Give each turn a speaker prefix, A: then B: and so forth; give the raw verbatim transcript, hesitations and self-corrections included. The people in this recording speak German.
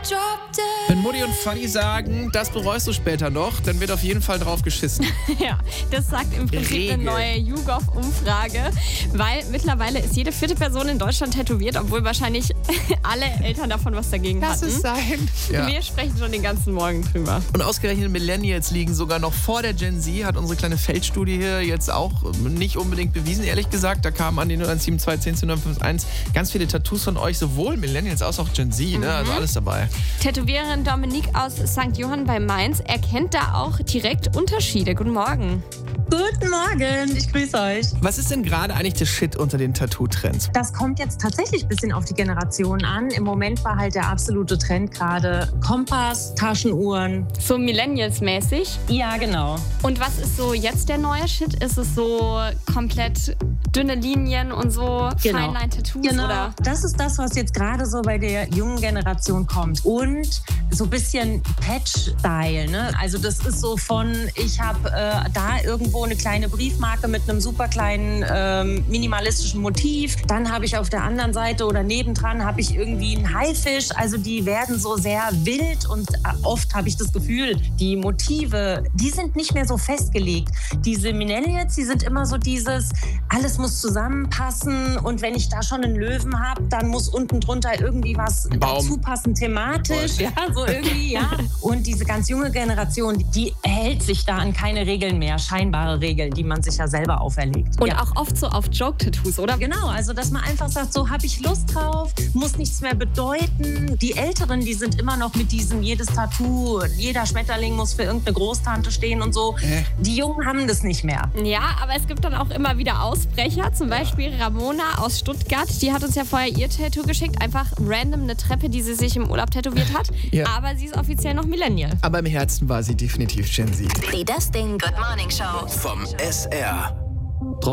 A: Wenn Mutti und Vati sagen, das bereust du später noch, dann wird auf jeden Fall drauf geschissen.
B: Ja, das sagt im Prinzip
A: Regel.
B: eine neue YouGov-Umfrage, weil mittlerweile ist jede vierte Person in Deutschland tätowiert, obwohl wahrscheinlich alle Eltern davon was dagegen
A: Lass
B: hatten.
A: es sein. Ja.
B: Wir sprechen schon den ganzen Morgen drüber.
A: Und ausgerechnet Millennials liegen sogar noch vor der Gen Z, hat unsere kleine Feldstudie hier jetzt auch nicht unbedingt bewiesen, ehrlich gesagt. Da kamen an die null eins sieben zwei eins null neun fünf eins ganz viele Tattoos von euch, sowohl Millennials als auch Gen Z, ne? Also alles dabei.
B: Tätowiererin Dominique aus Sankt Johann bei Mainz erkennt da auch direkt Unterschiede. Guten Morgen.
C: Guten Morgen, ich grüße euch.
A: Was ist denn gerade eigentlich der Shit unter den Tattoo-Trends?
C: Das kommt jetzt tatsächlich ein bisschen auf die Generation an. Im Moment war halt der absolute Trend gerade Kompass, Taschenuhren.
B: So Millennials-mäßig.
C: Ja, genau.
B: Und was ist so jetzt der neue Shit? Ist es so komplett dünne Linien und so
C: Genau.
B: Feinline-Tattoos?
C: Genau,
B: Oder?
C: das ist das, was jetzt gerade so bei der jungen Generation kommt. Und so ein bisschen Patch-Style. Ne? Also das ist so von, ich habe äh, da irgendwo eine kleine Briefmarke mit einem super kleinen ähm, minimalistischen Motiv. Dann habe ich auf der anderen Seite oder nebendran habe ich irgendwie einen Haifisch. Also die werden so sehr wild und äh, oft habe ich das Gefühl, die Motive, die sind nicht mehr so festgelegt. Diese Millennials, die sind immer so dieses, alles muss zusammenpassen und wenn ich da schon einen Löwen habe, dann muss unten drunter irgendwie was
A: Baum.
C: dazu passen, thematisch.
A: Voll.
C: Ja, so irgendwie, ja. Und diese ganz junge Generation, die hält sich da an keine Regeln mehr, scheinbare Regeln, die man sich ja selber auferlegt.
B: Und
C: ja.
B: auch oft so auf Joke-Tattoos, oder?
C: Genau, also dass man einfach sagt, so habe ich Lust drauf, muss nichts mehr bedeuten. Die Älteren, die sind immer noch mit diesem, jedes Tattoo, jeder Schmetterling muss für irgendeine Großtante stehen und so.
A: Äh.
C: Die Jungen haben das nicht mehr.
B: Ja, aber es gibt dann auch immer wieder Ausbrecher. Zum Beispiel Ramona aus Stuttgart. Die hat uns ja vorher ihr Tattoo geschickt. Einfach random eine Treppe, die sie sich im Urlaub tätowiert hat.
A: Ja.
B: Aber sie ist offiziell noch Millennial.
A: Aber im Herzen war sie definitiv Gen Z.
D: Die Dustin Good Morning Show.
E: Vom S R.